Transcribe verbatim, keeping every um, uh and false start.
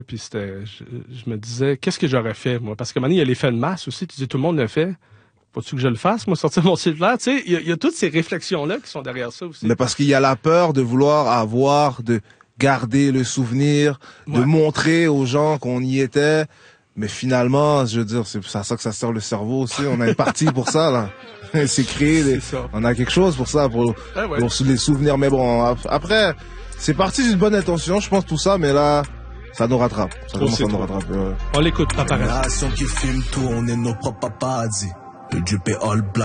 Puis c'était, je, je me disais, qu'est-ce que j'aurais fait, moi? Parce qu'à un moment donné, il y a l'effet de masse aussi. Tu dis, tout le monde le fait. Faut-tu que je le fasse, moi, sortir mon cellulaire? Tu sais, il y, a, il y a toutes ces réflexions-là qui sont derrière ça aussi. Mais parce qu'il y a la peur de vouloir avoir, de garder le souvenir, de Ouais. montrer aux gens qu'on y était. Mais finalement, je veux dire, c'est à ça que ça sert le cerveau aussi. On a une partie pour ça, là. C'est créé des... C'est ça. On a quelque chose pour ça, pour, Ah ouais. pour les souvenirs. Mais bon, après, c'est parti d'une bonne intention, je pense, tout ça, mais là, ça nous rattrape. Ça Trop, commence c'est à nous trop. rattraper, ouais. On l'écoute, paparazzi. Génération qui filme tout, on est nos propres paparazzi. Le Dieu paie all black.